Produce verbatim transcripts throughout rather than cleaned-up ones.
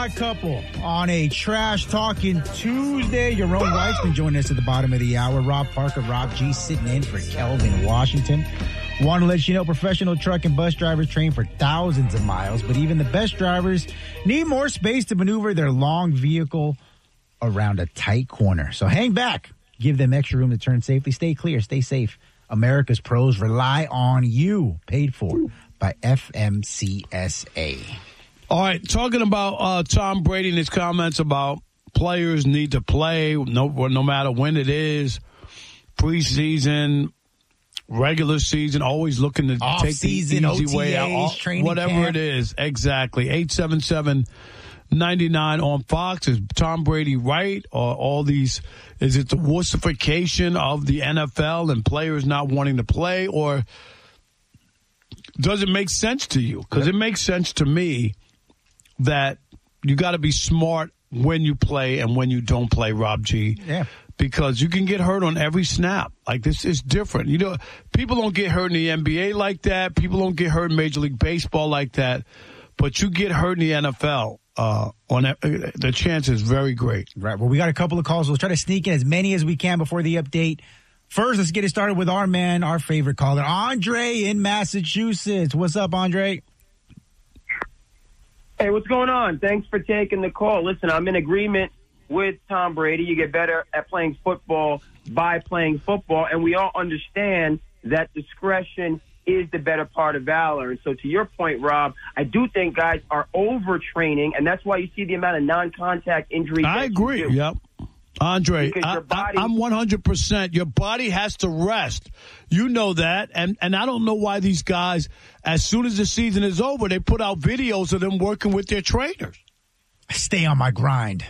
odd couple on a trash talking Tuesday. Your own wife's been joining us at the bottom of the hour. Rob Parker, Rob G sitting in for Kelvin Washington. Want to let you know professional truck and bus drivers train for thousands of miles, but even the best drivers need more space to maneuver their long vehicle around a tight corner. So hang back. Give them extra room to turn safely. Stay clear. Stay safe. America's pros rely on you. Paid for by F M C S A. All right, talking about uh, Tom Brady and his comments about players need to play no, no matter when it is, preseason, regular season, always looking to Off take season, the easy O T As, way out, all, training whatever camp. it is. Exactly. eight seven seven, nine nine on Fox. Is Tom Brady right? Or all these, is it the wussification of the N F L and players not wanting to play? Or does it make sense to you? Because it makes sense to me that you got to be smart when you play and when you don't play, Rob G. Yeah. Because you can get hurt on every snap. Like, this is different. You know, people don't get hurt in the N B A like that. People don't get hurt in Major League Baseball like that. But you get hurt in the N F L, uh, on a, the chance is very great. Right. Well, we got a couple of calls. We'll try to sneak in as many as we can before the update. First, let's get it started with our man, our favorite caller, Andre in Massachusetts. What's up, Andre? Hey, what's going on? Thanks for taking the call. Listen, I'm in agreement with Tom Brady. You get better at playing football by playing football, and we all understand that discretion is the better part of valor. And so to your point, Rob, I do think guys are overtraining, and that's why you see the amount of non-contact injuries. I agree. Yep. Andre, I, body- I, I'm one hundred percent. Your body has to rest. You know that. And, and I don't know why these guys, as soon as the season is over, they put out videos of them working with their trainers. Stay on my grind.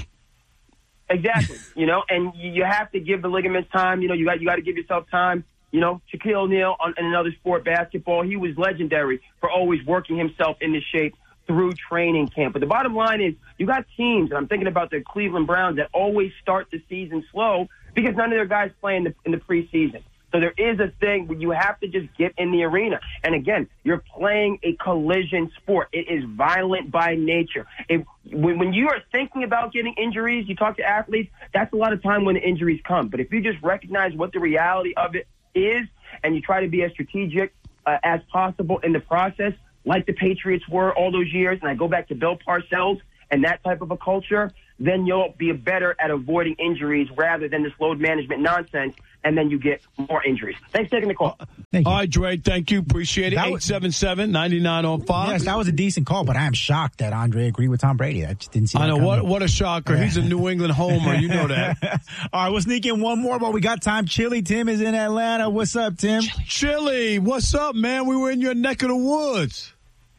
Exactly. You know, and you you have to give the ligaments time. You know, you got you got to give yourself time. You know, Shaquille O'Neal on, in another sport, basketball, he was legendary for always working himself into shape through training camp. But the bottom line is you got teams, and I'm thinking about the Cleveland Browns, that always start the season slow because none of their guys play in the, in the preseason. So there is a thing where you have to just get in the arena. And again, you're playing a collision sport. It is violent by nature. If, when, when you are thinking about getting injuries, you talk to athletes, that's a lot of time when the injuries come. But if you just recognize what the reality of it is and you try to be as strategic uh, as possible in the process, like the Patriots were all those years, and I go back to Bill Parcells and that type of a culture, then you'll be better at avoiding injuries rather than this load management nonsense, and then you get more injuries. Thanks for taking the call. Thank you. All right, Dre, thank you. Appreciate it. That eight was- seven seven, nine nine on Fox. Yes, that was a decent call, but I am shocked that Andre agreed with Tom Brady. I just didn't see that I know. coming. What What a shocker. He's a New England homer. You know that. All right, we'll sneak in one more, but we got time. Chili Tim is in Atlanta. What's up, Tim? Chili, what's up, man? We were in your neck of the woods.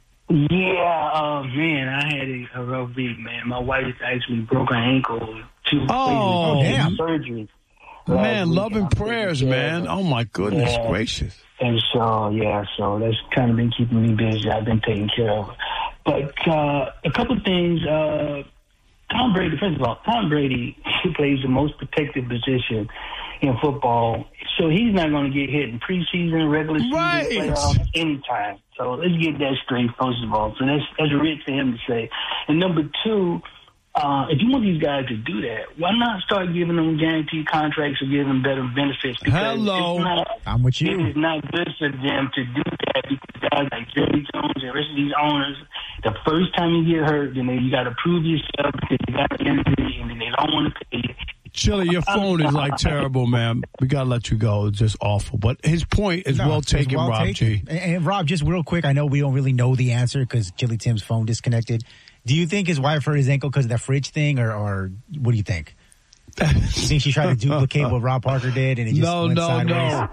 Yeah, oh man, I had a, a rough week, man. My wife actually broke her ankle. Two Oh, damn. surgery. Man, Last love week, and I'm prayers, taking care man. of her. Oh, my goodness Yeah. gracious. And so, yeah, so that's kind of been keeping me busy. I've been taking care of her. But uh, a couple of things. Uh, Tom Brady, first of all, Tom Brady he plays the most protected position in football. So he's not going to get hit in preseason, regular season, Right. playoffs, anytime. So let's get that straight, first of all. So that's, that's rich for him to say. And number two, Uh, if you want these guys to do that, why not start giving them guaranteed contracts or giving them better benefits? Because Hello. it's not, I'm with you. It is not good for them to do that because guys like Jerry Jones and the rest of these owners, the first time you get hurt, then you got to prove yourself because you got an injury and then they don't want to pay you. Chili, your phone is like terrible, man. We got to let you go. It's just awful. But his point is No, well it's taken, well Rob taken. G. And, and Rob, just real quick, I know we don't really know the answer because Chili Tim's phone disconnected. Do you think his wife hurt his ankle because of that fridge thing, or, or what do you think? You think she tried to duplicate what Rob Parker did, and it just No, went no, sideways? no.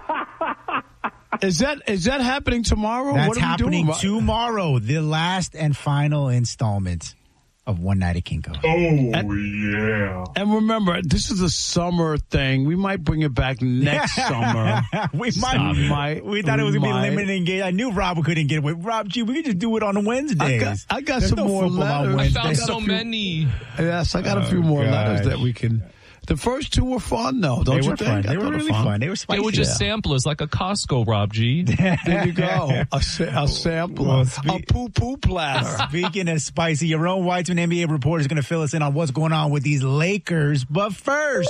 Is that is that happening tomorrow? That's what are we happening doing? tomorrow, the last and final installment of One Night at Kinko's. Oh, yeah. And remember, this is a summer thing. We might bring it back next summer. we might, We might. We thought it was We going to be might. limited engagement. I knew Rob couldn't get away. Rob, gee, we could just do it on Wednesdays. I got, I got There's some no more football on letters. Wednesday. Found so many. Yes, I got a few Oh, more gosh. letters that we can. The first two were fun, though. Don't they you were think? fun. They I were really fun. fun. They were spicy. They were just yeah. samplers, like a Costco, Rob G. There you go. A, a sampler. Well, spe- a poo-poo platter. Speaking of spicy, Yaron Weitzman, N B A reporter, is going to fill us in on what's going on with these Lakers. But first,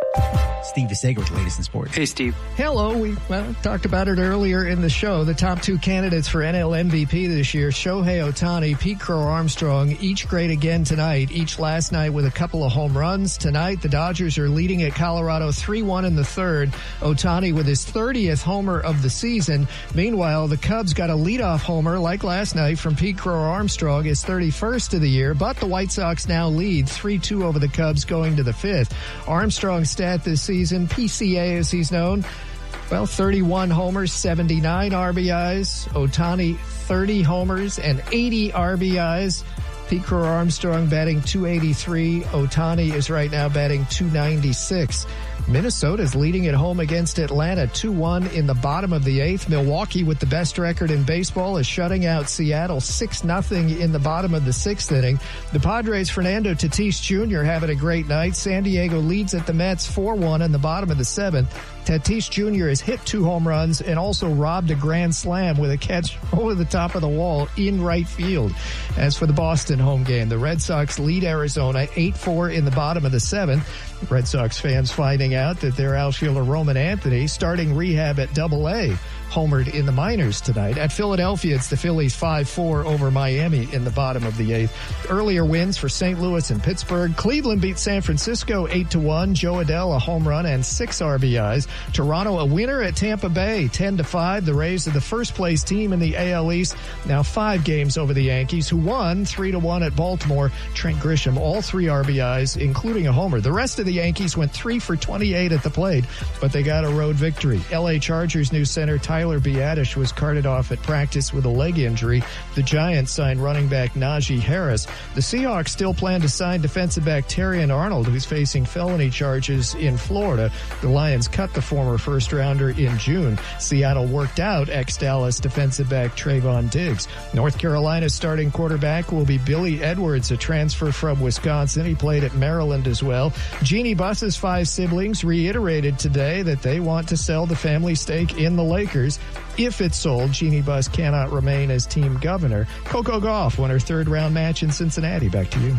Steve DeSager with the latest in sports. Hey, Steve. Hello. We well, talked about it earlier in the show. The top two candidates for N L M V P this year, Shohei Ohtani, Pete Crow Armstrong, each great again tonight, each last night with a couple of home runs. Tonight, the Dodgers are leading at Colorado three one in the third. Ohtani with his thirtieth homer of the season. Meanwhile, the Cubs got a leadoff homer like last night from Pete Crow Armstrong, his thirty-first of the year, but the White Sox now lead three two over the Cubs going to the fifth. Armstrong's stat this season, P C A as he's known, well, thirty-one homers, seventy-nine R B Is. Ohtani, thirty homers and eighty R B Is. Pete Crow Armstrong batting two eighty-three. Ohtani is right now batting two ninety-six. Minnesota's leading at home against Atlanta two one in the bottom of the eighth. Milwaukee, with the best record in baseball, is shutting out Seattle six nothing in the bottom of the sixth inning. The Padres' Fernando Tatis Junior having a great night. San Diego leads at the Mets four one in the bottom of the seventh. Tatis Junior has hit two home runs and also robbed a grand slam with a catch over the top of the wall in right field. As for the Boston home game, the Red Sox lead Arizona eight four in the bottom of the seventh. Red Sox fans finding out that their outfielder Roman Anthony, starting rehab at Double A, homered in the minors tonight. At Philadelphia, it's the Phillies five four over Miami in the bottom of the eighth. Earlier wins for Saint Louis and Pittsburgh. Cleveland beat San Francisco eight to one. Joe Adell, a home run and six R B Is. Toronto, a winner at Tampa Bay, ten to five. The Rays are the first place team in the A L East, now five games over the Yankees, who won three to one at Baltimore. Trent Grisham, all three R B Is, including a homer. The rest of the Yankees went three for twenty-eight at the plate, but they got a road victory. L A Chargers new center Tyler Biadasz was carted off at practice with a leg injury. The Giants signed running back Najee Harris. The Seahawks still plan to sign defensive back Terrion Arnold, who's facing felony charges in Florida. The Lions cut the former first-rounder in June. Seattle worked out ex-Dallas defensive back Trayvon Diggs. North Carolina's starting quarterback will be Billy Edwards, a transfer from Wisconsin. He played at Maryland as well. Jeannie Buss's five siblings reiterated today that they want to sell the family stake in the Lakers. If it's sold, Jeannie Buss cannot remain as team governor. Coco Gauff won her third-round match in Cincinnati. Back to you.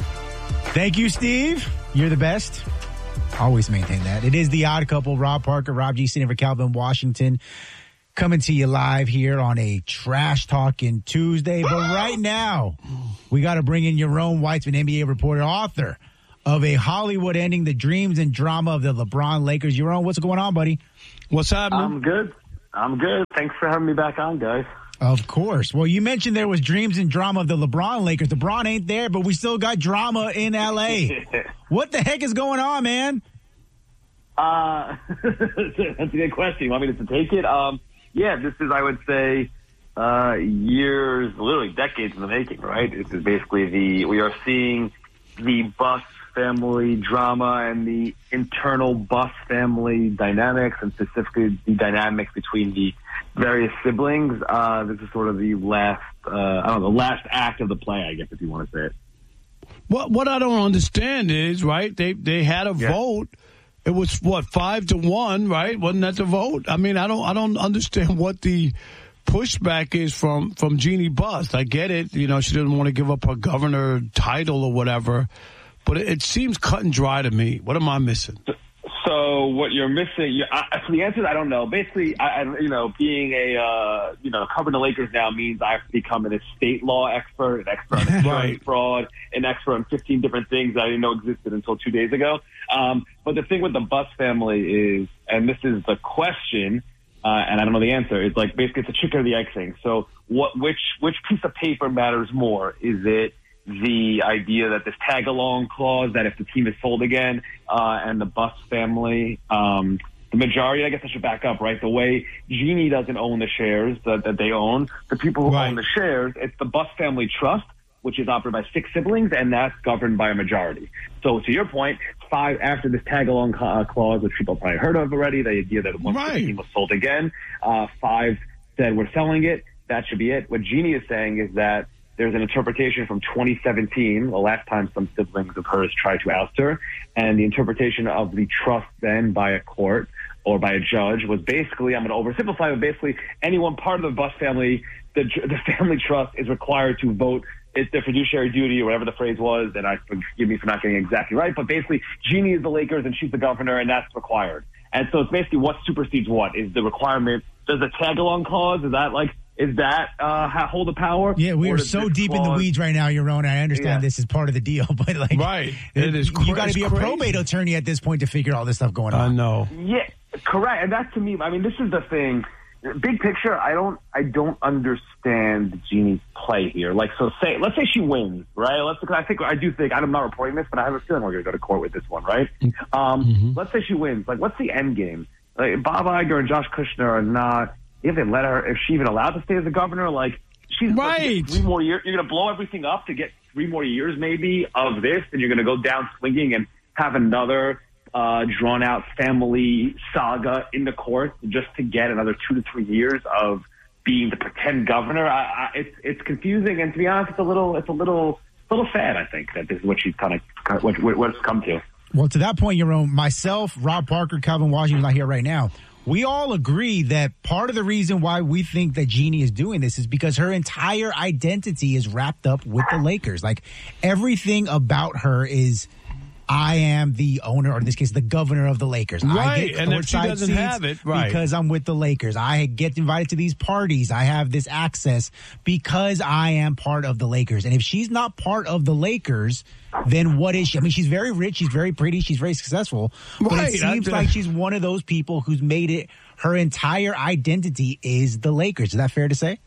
Thank you, Steve. You're the best. Always maintain that. It is The Odd Couple. Rob Parker, Rob G. sitting for Calvin Washington, coming to you live here on a Trash Talking Tuesday. But right now, we got to bring in Yaron Weitzman, N B A reporter, author of A Hollywood Ending, The Dreams and Drama of the LeBron Lakers. Yaron, what's going on, buddy? What's happening? I'm good. I'm good. Thanks for having me back on, guys. Of course. Well, you mentioned there was dreams and drama of the LeBron Lakers. LeBron ain't there, but we still got drama in L A. What the heck is going on, man? Uh, that's a good question. You want me to take it? Um, yeah, this is, I would say, uh, years, literally decades in the making, right? This is basically the, we are seeing the Buss family drama and the internal Buss family dynamics, and specifically the dynamics between the various siblings. Uh, this is sort of the last, uh, I don't know, the last act of the play, I guess, if you want to say it. What what I don't understand is, right, they they had a yeah. vote. It was, what, five to one, right? Wasn't that the vote? I mean, I don't I don't understand what the pushback is from, from Jeannie Buss. I get it. You know, she didn't want to give up her governor title or whatever. But it, it seems cut and dry to me. What am I missing? So what you're missing, you, I, for the answer, I don't know. Basically, I, I you know, being a, uh, you know, covering the Lakers now means I have to become an estate law expert, an expert on insurance right. fraud, an expert on fifteen different things that I didn't know existed until two days ago. Um, but the thing with the Buss family is, and this is the question, uh, and I don't know the answer, it's like basically it's a chicken or the egg thing. So what, which, which piece of paper matters more? Is it the idea that this tag-along clause, that if the team is sold again, uh, and the Buss family, um, the majority, I guess I should back up, right? The way Jeannie doesn't own the shares that, that they own, the people who right. own the shares, it's the Buss family trust, which is operated by six siblings, and that's governed by a majority. So to your point, five after this tag-along uh, clause, which people have probably heard of already, the idea that once right. the team was sold again, uh, five said we're selling it, that should be it. What Jeannie is saying is that there's an interpretation from twenty seventeen, the last time some siblings of hers tried to oust her, and the interpretation of the trust then by a court or by a judge was basically, I'm going to oversimplify, but basically anyone part of the Bust family, the, the family trust is required to vote. It's their fiduciary duty, or whatever the phrase was, and I forgive me for not getting it exactly right, but basically Jeannie is the Lakers and she's the governor, and that's required. And so it's basically what supersedes what is the requirement. Does the tag-along clause, is that like, is that uh, hold the power? Yeah, we are so deep clause, in the weeds right now, Yaron. I understand yeah. this is part of the deal, but like, right, it is. You got to be a crazy. probate attorney at this point to figure all this stuff going on. I know. Yeah, correct. And that's to me. I mean, this is the thing. Big picture, I don't, I don't understand Jeannie's play here. Like, so say, let's say she wins, right? Let's. I think I do think I'm not reporting this, but I have a feeling we're going to go to court with this one, right? Um, mm-hmm. Let's say she wins. Like, what's the end game? Like, Bob Iger and Josh Kushner are not. If they let her, if she even allowed to stay as a governor, like she's right. Like, three more years. You're going to blow everything up to get three more years, maybe, of this, and you're going to go down swinging and have another uh, drawn out family saga in the court just to get another two to three years of being the pretend governor. I, I, it's it's confusing, and to be honest, it's a little it's a little a little sad. I think that this is what she's kind of what, what it's come to. Well, to that point, Yaron, myself, Rob Parker, Calvin Washington's not here right now. We all agree that part of the reason why we think that Jeannie is doing this is because her entire identity is wrapped up with the Lakers. Like, everything about her is, I am the owner, or in this case, the governor of the Lakers. Right, I get and if she doesn't have it, right, because I'm with the Lakers. I get invited to these parties. I have this access because I am part of the Lakers. And if she's not part of the Lakers, then what is she? I mean, she's very rich. She's very pretty. She's very successful. But right, it seems like she's one of those people who's made it, her entire identity is the Lakers. Is that fair to say?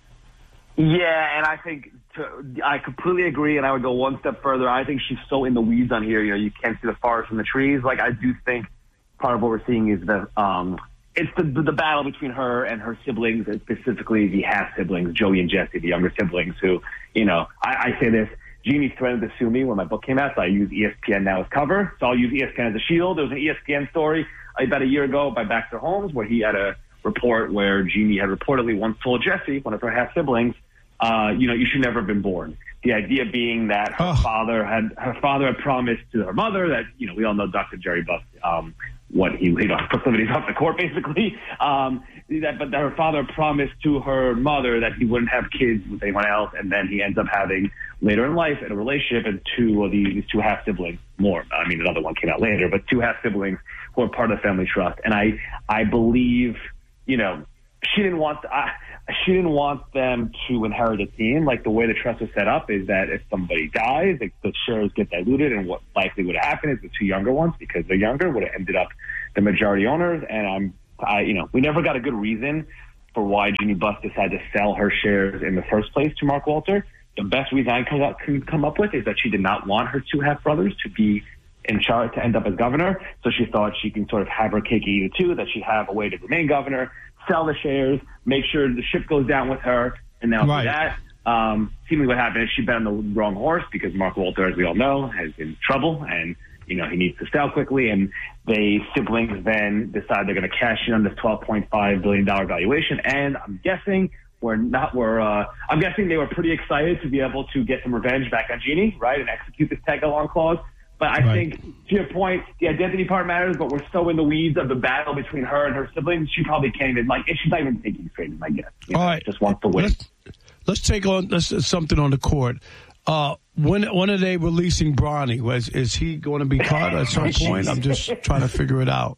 Yeah, and I think to, I completely agree, and I would go one step further. I think she's so in the weeds on here. You know, you can't see the forest from the trees. Like, I do think part of what we're seeing is the um, it's the the battle between her and her siblings, and specifically the half siblings, Joey and Jesse, the younger siblings. Who, you know, I, I say this. Jeannie threatened to sue me when my book came out, so I use E S P N now as cover. So I'll use E S P N as a shield. There was an E S P N story about a year ago by Baxter Holmes where he had a report where Jeannie had reportedly once told Jesse, one of her half siblings, uh, you know, you should never have been born. The idea being that her oh. father had her father had promised to her mother that, you know, we all know Doctor Jerry Buss, um, what he, you know, proclivities off the court, basically. Um, that, but that her father promised to her mother that he wouldn't have kids with anyone else, and then he ends up having later in life in a relationship and two of these two half siblings. More, I mean, another one came out later, but two half siblings who are part of the family trust. And I, I believe, you know, she didn't want. I, She didn't want them to inherit a team. Like, the way the trust was set up is that if somebody dies, like, the shares get diluted, and what likely would happen is the two younger ones, because they're younger, would have ended up the majority owners. And I'm, I, you know, we never got a good reason for why Jeannie Buss decided to sell her shares in the first place to Mark Walter. The best reason I can, can come up with is that she did not want her two half brothers to be in charge, to end up as governor. So she thought she can sort of have her cake and eat it too, that she'd have a way to remain governor, sell the shares, make sure the ship goes down with her, and now right. do that. Um, seemingly what happened is she bet on the wrong horse, because Mark Walter, as we all know, has in trouble, and, you know, he needs to sell quickly, and they siblings then decide they're going to cash in on this twelve point five billion dollars valuation, and I'm guessing we're not, we're, uh, I'm guessing they were pretty excited to be able to get some revenge back on Jeannie, right, and execute this tag-along clause. But I right. think, to your point, the identity part matters, but we're so in the weeds of the battle between her and her siblings, she probably can't even, like, she's not even thinking straight, I guess. You know, all right. Just wants to win. Let's, let's take on let's, something on the court. Uh, when when are they releasing Bronny? Was, is he going to be caught at some point? I'm just trying to figure it out.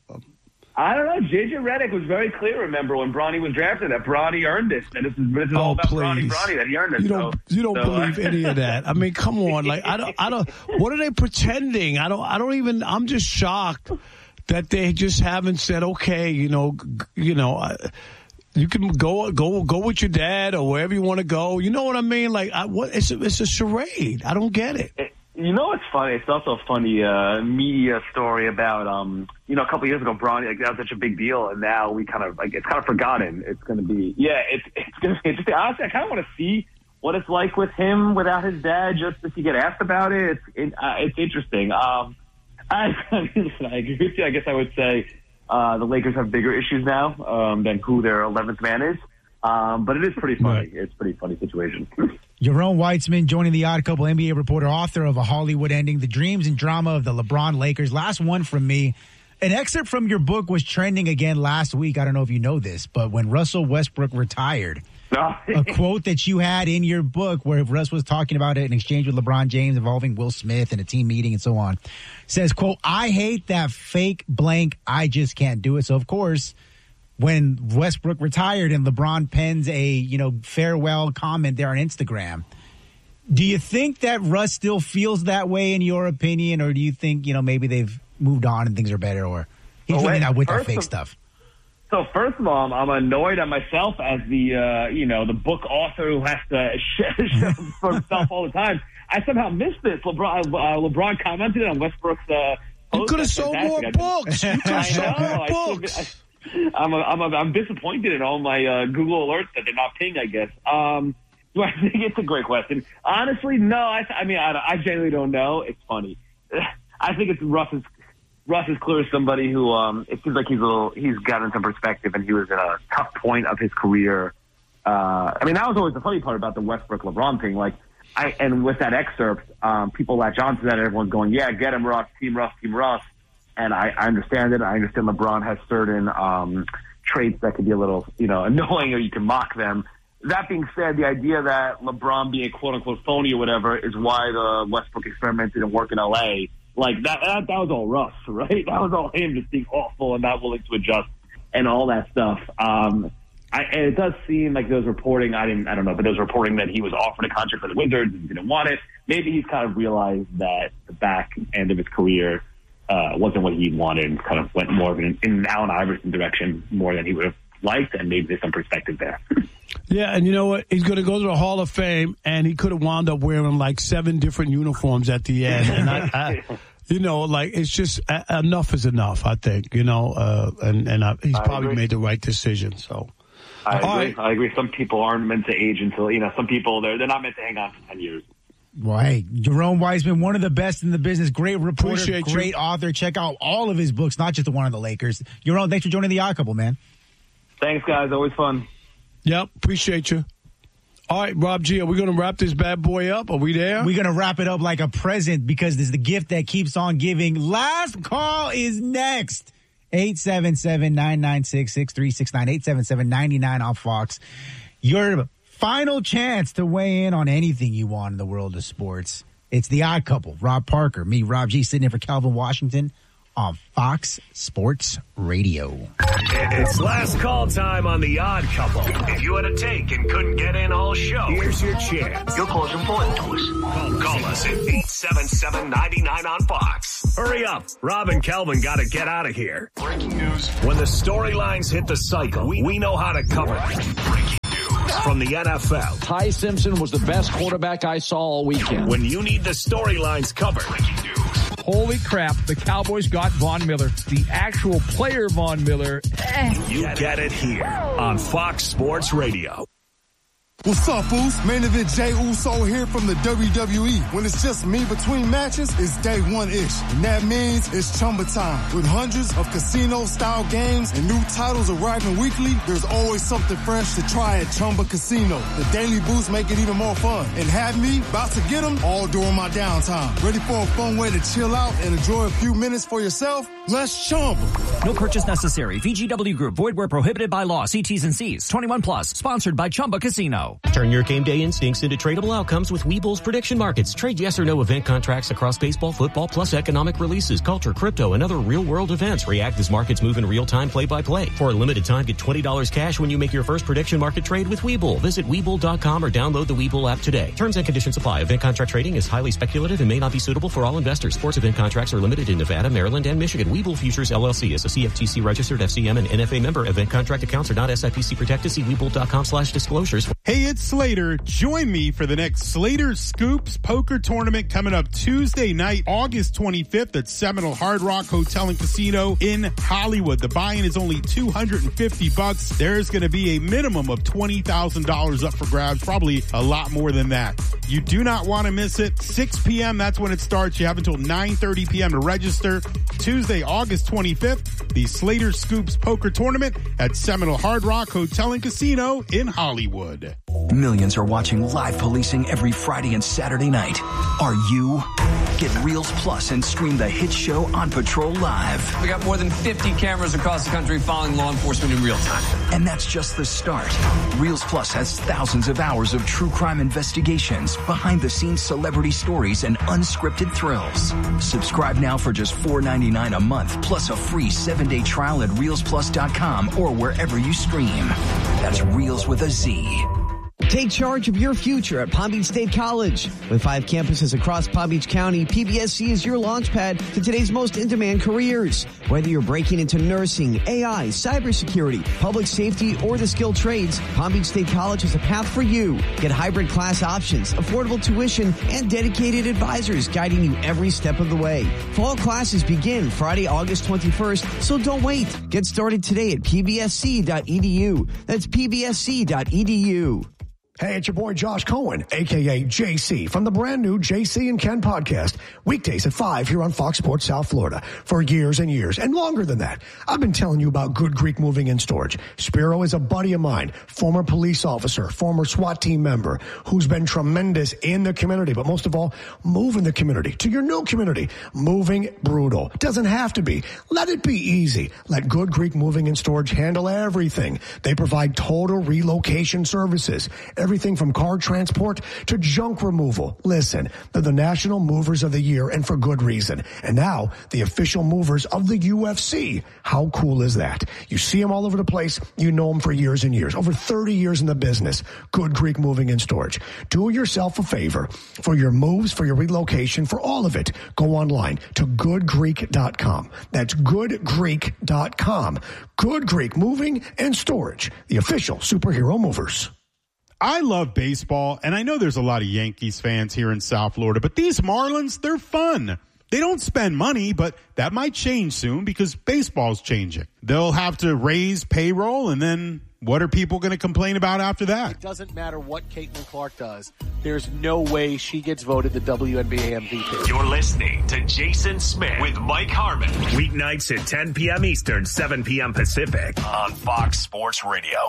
I don't know. J J Redick was very clear, remember, when Bronny was drafted, that Bronny earned this. And this is, this is oh, all about please. Bronny, Bronny, that he earned it. You don't, so, you don't so, believe uh, any of that. I mean, come on. Like, I don't, I don't, what are they pretending? I don't, I don't even, I'm just shocked that they just haven't said, okay, you know, g- you know, uh, you can go, go, go with your dad or wherever you want to go. You know what I mean? Like, I, what, it's a, it's a charade. I don't get it. it You know what's funny? It's also a funny uh, media story about, um, you know, a couple of years ago, Bronny, like, that was such a big deal, and now we kind of, like, it's kind of forgotten. It's going to be, yeah, it's it's going to be interesting. Honestly, I kind of want to see what it's like with him without his dad, just if you get asked about it. It's it, uh, it's interesting. Um, I, I mean, I agree with you. I guess I would say uh, the Lakers have bigger issues now um, than who their eleventh man is. Um, but it is pretty funny. Right. It's a pretty funny situation. Jerome Weitzman joining the Odd Couple, N B A reporter, author of A Hollywood Ending, The Dreams and Drama of the LeBron Lakers. Last one from me. An excerpt from your book was trending again last week. I don't know if you know this, but when Russell Westbrook retired, a quote that you had in your book where Russ was talking about it in exchange with LeBron James involving Will Smith and a team meeting and so on, says, quote, I hate that fake blank. I just can't do it. So, of course, when Westbrook retired and LeBron pens a, you know, farewell comment there on Instagram, do you think that Russ still feels that way in your opinion? Or do you think, you know, maybe they've moved on and things are better, or he's well, really not with that fake of, stuff? So first of all, I'm, I'm annoyed at myself as the, uh, you know, the book author who has to show for himself all the time. I somehow missed this. LeBron, uh, LeBron commented on Westbrook's uh, post. You could have sold more books. You could have sold more books. I'm, a, I'm, a, I'm disappointed in all my uh, Google alerts that they're not ping, I guess. Um, do I think it's a great question? Honestly, no. I, I mean, I, I genuinely don't know. It's funny. I think it's Russ's. Russ is clearly somebody who um, it seems like he's a little, he's gotten some perspective, and he was at a tough point of his career. Uh, I mean, that was always the funny part about the Westbrook LeBron thing. Like, I and with that excerpt, um, people latch on to that, and everyone's going, "Yeah, get him, Russ, Team Russ, Team Russ." And I, I understand it. I understand LeBron has certain um, traits that could be a little, you know, annoying, or you can mock them. That being said, the idea that LeBron being a quote unquote phony or whatever is why the Westbrook experiment didn't work in L A. Like, that, that that was all Russ, right? That was all him just being awful and not willing to adjust and all that stuff. Um, I, and it does seem like there was reporting, I didn't, I don't know, but there was reporting that he was offered a contract for the Wizards and didn't want it. Maybe he's kind of realized that the back end of his career uh, wasn't what he wanted and kind of went more of an, in an Allen Iverson direction more than he would have liked, and maybe there's some perspective there. Yeah, and you know what? He's going to go to the Hall of Fame, and he could have wound up wearing like seven different uniforms at the end. And I, I, you know, like, it's just uh, enough is enough, I think, you know, uh, and, and I, he's I probably agree. made the right decision. So I agree. right. I agree. Some people aren't meant to age until, you know, some people, they're, they're not meant to hang on for ten years. Well, hey, Jerome Weitzman, one of the best in the business, great reporter, Appreciate great you. author. Check out all of his books, not just the one on the Lakers. Jerome, thanks for joining the Odd Couple, man. Thanks, guys. Always fun. Yep, appreciate you. All right, Rob G, are we going to wrap this bad boy up? Are we there? We're going to wrap it up like a present because this is the gift that keeps on giving. Last call is next. eight seven seven, nine nine six, six three six nine, eight seven seven, nine nine on Fox. Your final chance to weigh in on anything you want in the world of sports. It's the Odd Couple. Rob Parker, me, Rob G, sitting in for Calvin Washington on Fox Sports Radio. It's last call time on The Odd Couple. If you had a take and couldn't get in all show, here's your chance. Your call's important to us. Call, call us at eight seven seven, nine nine on Fox. Hurry up. Rob and Kelvin got to get out of here. Breaking news. When the storylines hit the cycle, we, we know how to cover them. Breaking news from the N F L. Ty Simpson was the best quarterback I saw all weekend. When you need the storylines covered. Breaking news. Holy crap, the Cowboys got Von Miller. The actual player Von Miller. Eh. You get it here on Fox Sports Radio. What's up, fools? Main event Jey Uso here from the W W E. When it's just me between matches, it's day one-ish. And that means it's Chumba time. With hundreds of casino-style games and new titles arriving weekly, there's always something fresh to try at Chumba Casino. The daily boosts make it even more fun. And have me about to get them all during my downtime. Ready for a fun way to chill out and enjoy a few minutes for yourself? Let's Chumba. No purchase necessary. V G W Group. Void where prohibited by law. See T's and C's. twenty-one plus. Sponsored by Chumba Casino. Turn your game day instincts into tradable outcomes with Webull's prediction markets. Trade yes or no event contracts across baseball, football, plus economic releases, culture, crypto, and other real-world events. React as markets move in real time, play-by-play. For a limited time, get twenty dollars cash when you make your first prediction market trade with Webull. Visit Webull dot com or download the Webull app today. Terms and conditions apply. Event contract trading is highly speculative and may not be suitable for all investors. Sports event contracts are limited in Nevada, Maryland, and Michigan. Webull Futures, L L C is a C F T C registered F C M and N F A member. Event contract accounts are not S I P C protected. See Webull dot com slash disclosures. Hey, it's Slater. Join me for the next Slater Scoops Poker Tournament coming up Tuesday night, August twenty-fifth at Seminole Hard Rock Hotel and Casino in Hollywood. The buy-in is only two hundred fifty bucks. There's going to be a minimum of twenty thousand dollars up for grabs, probably a lot more than that. You do not want to miss it. six p.m. That's when it starts. You have until nine thirty p.m. to register. Tuesday, August twenty-fifth, the Slater Scoops Poker Tournament at Seminole Hard Rock Hotel and Casino in Hollywood. Millions are watching live policing every Friday and Saturday night. Are you? Get Reels Plus and stream the hit show On Patrol live. We got more than fifty cameras across the country following law enforcement in real time. And that's just the start. Reels Plus has thousands of hours of true crime investigations, behind-the-scenes celebrity stories, and unscripted thrills. Subscribe now for just four ninety-nine a month, plus a free seven-day trial at reels plus dot com or wherever you stream. That's Reels with a Z. Take charge of your future at Palm Beach State College. With five campuses across Palm Beach County, P B S C is your launchpad to today's most in-demand careers. Whether you're breaking into nursing, A I, cybersecurity, public safety, or the skilled trades, Palm Beach State College has a path for you. Get hybrid class options, affordable tuition, and dedicated advisors guiding you every step of the way. Fall classes begin Friday, August twenty-first, so don't wait. Get started today at p b s c dot e d u. That's p b s c dot e d u. Hey, it's your boy Josh Cohen, a k a. J C, from the brand new J C and Ken podcast, weekdays at five here on Fox Sports South Florida. For years and years, and longer than that, I've been telling you about Good Greek Moving and Storage. Spiro is a buddy of mine, former police officer, former SWAT team member, who's been tremendous in the community, but most of all, moving the community to your new community. Moving brutal. Doesn't have to be. Let it be easy. Let Good Greek Moving and Storage handle everything. They provide total relocation services. Everything from car transport to junk removal. Listen, they're the National Movers of the Year, and for good reason. And now, the official movers of the U F C. How cool is that? You see them all over the place. You know them for years and years. Over thirty years in the business. Good Greek Moving and Storage. Do yourself a favor. For your moves, for your relocation, for all of it, go online to good greek dot com. That's good greek dot com. Good Greek Moving and Storage. The official superhero movers. I love baseball, and I know there's a lot of Yankees fans here in South Florida, but these Marlins, they're fun. They don't spend money, but that might change soon because baseball's changing. They'll have to raise payroll, and then what are people going to complain about after that? It doesn't matter what Caitlin Clark does. There's no way she gets voted the W N B A M V P. You're listening to Jason Smith with Mike Harmon. Weeknights at ten p.m. Eastern, seven p.m. Pacific on Fox Sports Radio.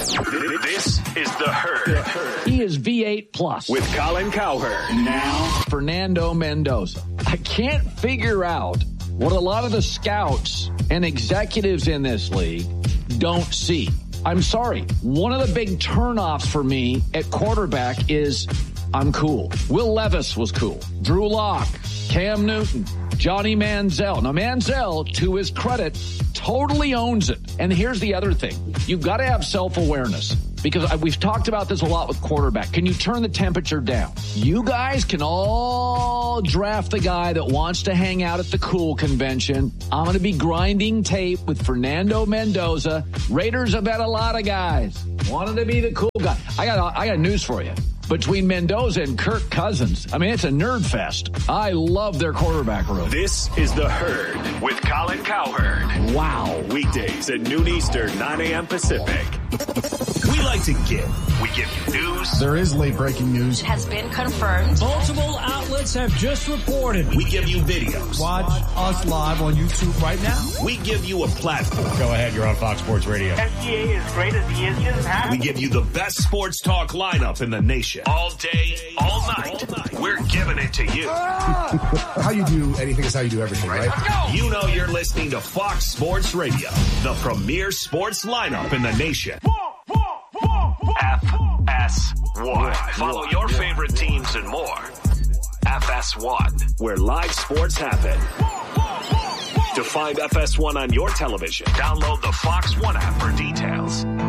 This is The Herd. He is V eight plus. With Colin Cowherd. Now, Fernando Mendoza. I can't figure out what a lot of the scouts and executives in this league don't see. I'm sorry. One of the big turnoffs for me at quarterback is I'm cool. Will Levis was cool. Drew Lock, Cam Newton, Johnny Manziel. Now, Manziel, to his credit, totally owns it. And here's the other thing. You've got to have self-awareness. Because we've talked about this a lot with quarterback. Can you turn the temperature down? You guys can all draft the guy that wants to hang out at the cool convention. I'm going to be grinding tape with Fernando Mendoza. Raiders have had a lot of guys. Wanted to be the cool guy. I got, I got news for you. Between Mendoza and Kirk Cousins, I mean, it's a nerd fest. I love their quarterback room. This is The Herd with Colin Cowherd. Wow. Weekdays at noon Eastern, nine a.m. Pacific. We like to give. We give you news. There is late breaking news. It has been confirmed. Multiple outlets have just reported. We give you videos. Watch us live on YouTube right now. We give you a platform. Go ahead, you're on Fox Sports Radio. S G A is great as he is just happy. We give you the best sports talk lineup in the nation. All day, all night. All night. We're giving it to you. How you do anything is how you do everything, right? right? You know you're listening to Fox Sports Radio, the premier sports lineup in the nation. F S one. Follow your favorite teams and more. F S one, where live sports happen. To find F S one on your television, download the Fox One app for details.